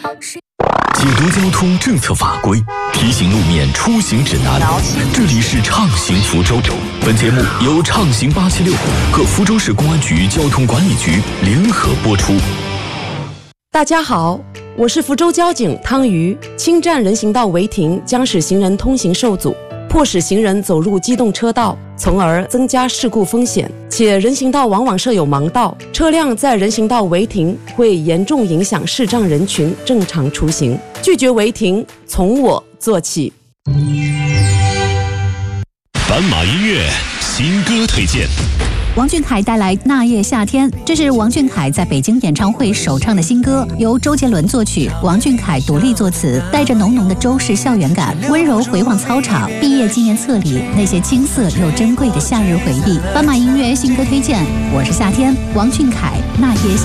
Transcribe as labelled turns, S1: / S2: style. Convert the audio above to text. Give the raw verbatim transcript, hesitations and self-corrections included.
S1: 解读交通政策法规，提醒路面出行指南。这里是畅行福州。本节目由畅行八七六和福州市公安局交通管理局联合播出。
S2: 大家好，我是福州交警汤瑜。侵占人行道违停将使行人通行受阻，迫使行人走入机动车道，从而增加事故风险。且人行道往往设有盲道，车辆在人行道违停会严重影响视障人群正常出行。拒绝违停，从我做起。
S3: 斑马音乐新歌推荐。
S4: 王俊凯带来《那夜夏天》，这是王俊凯在北京演唱会首唱的新歌，由周杰伦作曲，王俊凯独立作词，带着浓浓的周氏校园感，温柔回望操场、毕业纪念册里那些青涩又珍贵的夏日回忆。斑马音乐新歌推荐，我是夏天，王俊凯《那夜夏天》。